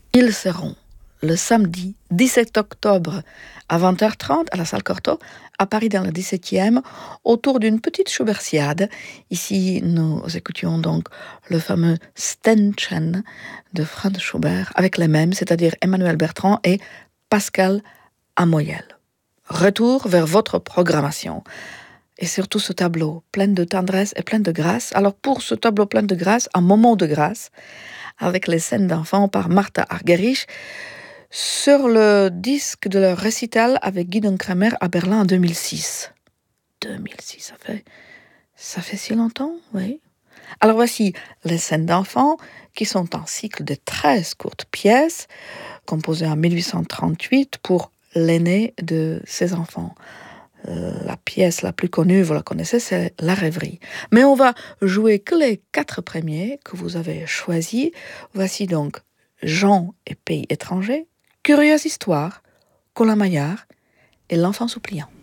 Ils seront le samedi 17 octobre à 20h30 à la salle Cortot, à Paris dans le 17e, autour d'une petite Schubertiade. Ici, nous écoutions donc le fameux Ständchen de Franz Schubert avec les mêmes, c'est-à-dire Emmanuel Bertrand et Pascal Amoyel. Retour vers votre programmation. Et surtout ce tableau plein de tendresse et plein de grâce. Alors pour ce tableau plein de grâce, un moment de grâce, avec les scènes d'enfants par Martha Argerich, sur le disque de leur récital avec Guidon Kremer à Berlin en 2006. 2006, ça fait si longtemps, oui. Alors voici les scènes d'enfants qui sont un cycle de 13 courtes pièces composées en 1838 pour l'aîné de ses enfants. La pièce la plus connue, vous la connaissez, c'est La Rêverie. Mais on va jouer que les 4 premiers que vous avez choisis. Voici donc Jean et Pays étrangers, Curieuse histoire, Colin Maillard et L'enfant suppliant.